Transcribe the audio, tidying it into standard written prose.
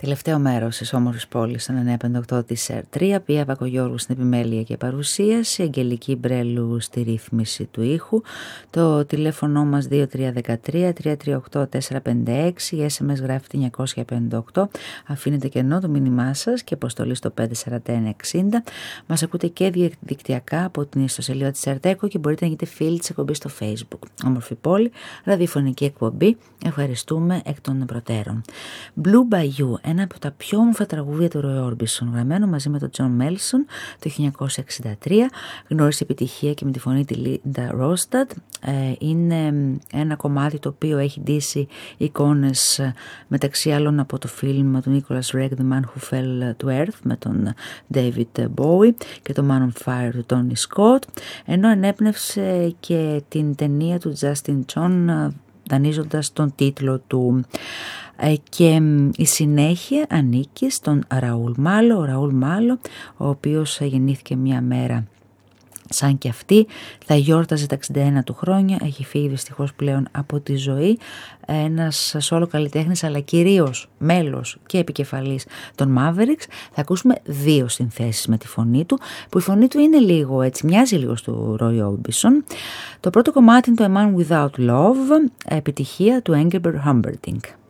Τελευταίο μέρος της όμορφης πόλης στον 958 της ΕΡΤ3, Πία Βακογιώργου στην επιμέλεια και παρουσίαση, Αγγελική Μπρέλου στη ρύθμιση του ήχου. Το τηλέφωνο μας 2313-338-456, η SMS γράφεται 958, αφήνετε κενό το μήνυμά σας και αποστολή στο 54160. Μας ακούτε και διαδικτυακά από την ιστοσελίδα της ΕΡΤ και μπορείτε να γίνετε φίλοι της εκπομπής στο Facebook. Όμορφη πόλη, ραδιοφωνική εκπομπή. Ευχαριστούμε εκ των προτέρων. Blue Bayou, ένα από τα πιο όμορφα τραγούδια του Roy Orbison, γραμμένο μαζί με τον John Melson το 1963, γνώρισε επιτυχία και με τη φωνή τη Linda Ronstadt. Είναι ένα κομμάτι το οποίο έχει ντύσει εικόνες μεταξύ άλλων από το φιλμ του Nicholas Roeg, The Man Who Fell to Earth, με τον David Bowie, και το Man on Fire του Tony Scott, ενώ ενέπνευσε και την ταινία του Justin Chon, δανείζοντας τον τίτλο του, και η συνέχεια ανήκει στον Ραούλ Μάλο, ο οποίος γεννήθηκε μια μέρα σαν και αυτή, θα γιόρταζε τα 61 του χρόνια, έχει φύγει δυστυχώς πλέον από τη ζωή, ένας σόλο καλλιτέχνης αλλά κυρίως μέλος και επικεφαλής των Mavericks. Θα ακούσουμε δύο συνθέσεις με τη φωνή του, που η φωνή του είναι λίγο έτσι, μοιάζει λίγο στο Roy Orbison. Το πρώτο κομμάτι είναι το A Man Without Love, επιτυχία του Engelbert Humperdinck.